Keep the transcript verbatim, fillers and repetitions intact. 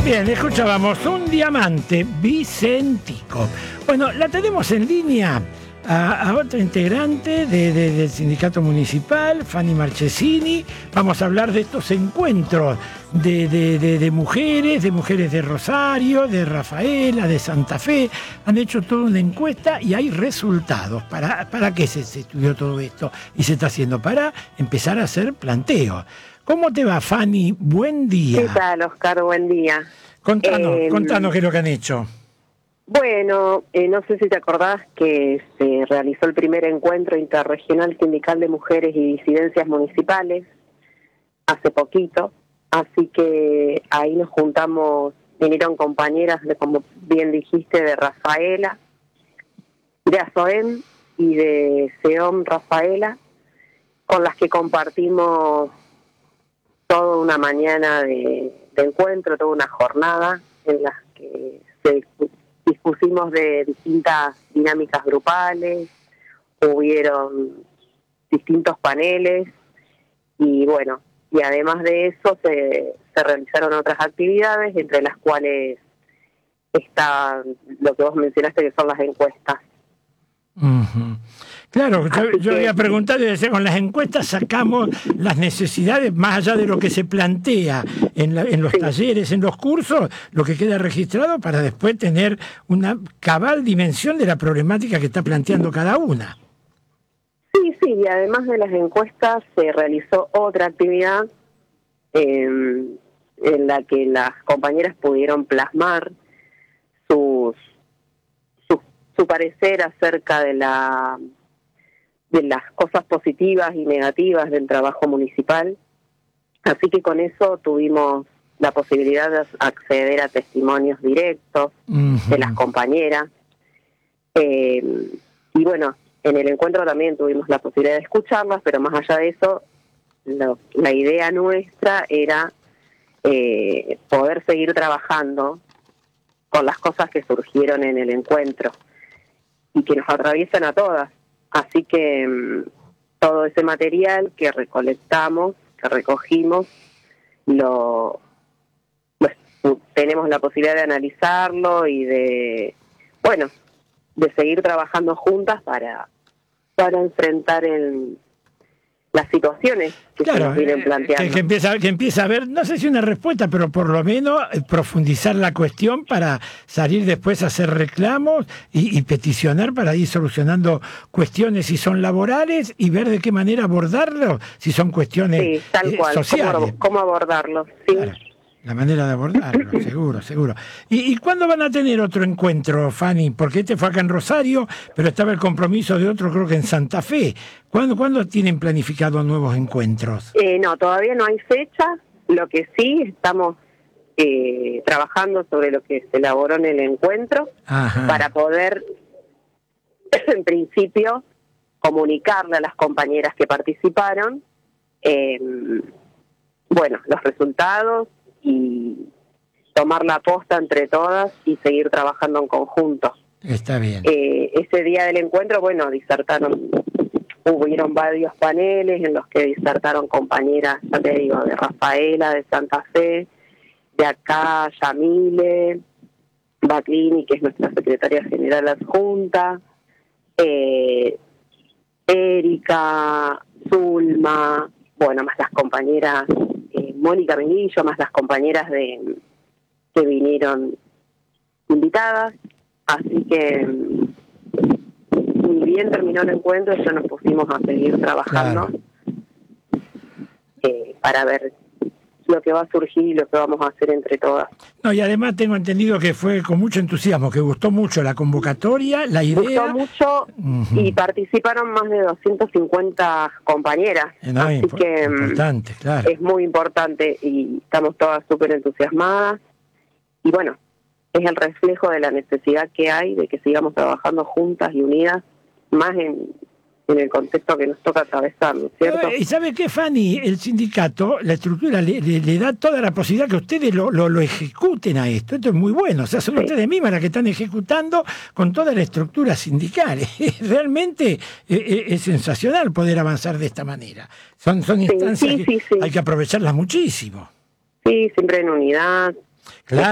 Bien, escuchábamos Un Diamante, Vicentico. Bueno, la tenemos en línea a, a otra integrante de, de, del sindicato municipal, Fanny Marchesini. Vamos a hablar de estos encuentros de, de, de, de mujeres, de mujeres de Rosario, de Rafaela, de Santa Fe. Han hecho toda una encuesta y hay resultados. ¿Para, para qué se, se estudió todo esto? Y se está haciendo para empezar a hacer planteos. ¿Cómo te va, Fanny? Buen día. ¿Qué tal, Oscar? Buen día. Contanos, eh, contanos qué es lo que han hecho. Bueno, eh, no sé si te acordás que se realizó el primer encuentro interregional sindical de mujeres y disidencias municipales hace poquito, así que ahí nos juntamos, vinieron compañeras, de, como bien dijiste, de Rafaela, de ASOEM y de SEOM Rafaela, con las que compartimos toda una mañana de, de encuentro, toda una jornada en la que se dispusimos de distintas dinámicas grupales, hubieron distintos paneles y bueno, y además de eso se, se realizaron otras actividades, entre las cuales está lo que vos mencionaste, que son las encuestas. Uh-huh. Claro, yo, yo que, había preguntado y decía, con las encuestas sacamos las necesidades más allá de lo que se plantea en, la, en los sí. talleres, en los cursos, lo que queda registrado para después tener una cabal dimensión de la problemática que está planteando cada una. Sí, sí, y además de las encuestas se realizó otra actividad eh, en la que las compañeras pudieron plasmar sus, su, su parecer acerca de la... de las cosas positivas y negativas del trabajo municipal. Así que con eso tuvimos la posibilidad de acceder a testimonios directos uh-huh. de las compañeras. Eh, y bueno, en el encuentro también tuvimos la posibilidad de escucharlas, pero más allá de eso, lo, la idea nuestra era eh, poder seguir trabajando con las cosas que surgieron en el encuentro y que nos atraviesan a todas. Así que um, todo ese material que recolectamos, que recogimos, lo pues, tenemos la posibilidad de analizarlo y de, bueno, de seguir trabajando juntas para, para enfrentar el, las situaciones que claro, se nos vienen planteando. Que, que, empieza, que empieza a haber, no sé si una respuesta, pero por lo menos profundizar la cuestión para salir después a hacer reclamos y, y peticionar para ir solucionando cuestiones si son laborales y ver de qué manera abordarlo, si son cuestiones sí, tal cual, eh, sociales. ¿Cómo, cómo abordarlo? Sí. Claro. La manera de abordarlo, seguro, seguro. ¿Y, ¿Y cuándo van a tener otro encuentro, Fanny? Porque este fue acá en Rosario, pero estaba el compromiso de otro, creo que en Santa Fe. ¿Cuándo, ¿cuándo tienen planificados nuevos encuentros? Eh, no, todavía no hay fecha. Lo que sí, estamos eh, trabajando sobre lo que se elaboró en el encuentro. Ajá. Para poder, en principio, comunicarle a las compañeras que participaron, eh, bueno, los resultados, y tomar la posta entre todas y seguir trabajando en conjunto. Está bien. Eh, ese día del encuentro, bueno, disertaron, hubieron varios paneles en los que disertaron compañeras, ya te digo, de Rafaela, de Santa Fe, de acá, Yamile, Baclini, que es nuestra secretaria general adjunta, eh, Erika, Zulma, bueno, más las compañeras, Mónica Benillo, más las compañeras de que vinieron invitadas, así que ni bien terminó el encuentro ya nos pusimos a seguir trabajando, claro. eh, para ver lo que va a surgir y lo que vamos a hacer entre todas. No, y además tengo entendido que fue con mucho entusiasmo, que gustó mucho la convocatoria, la idea. Gustó mucho uh-huh. y participaron más de doscientas cincuenta compañeras, no, así imp- que importante, claro. Es muy importante y estamos todas súper entusiasmadas y bueno, es el reflejo de la necesidad que hay de que sigamos trabajando juntas y unidas, más en... en el contexto que nos toca atravesar, ¿no es cierto? ¿Y sabe qué, Fanny? El sindicato, la estructura, le, le, le da toda la posibilidad que ustedes lo, lo, lo ejecuten a esto. Esto es muy bueno. O sea, son sí. ustedes mismas las que están ejecutando con toda la estructura sindical. Realmente eh, es sensacional poder avanzar de esta manera. Son, son instancias sí, sí, que sí, sí. hay que aprovecharlas muchísimo. Sí, siempre en unidad. Claro.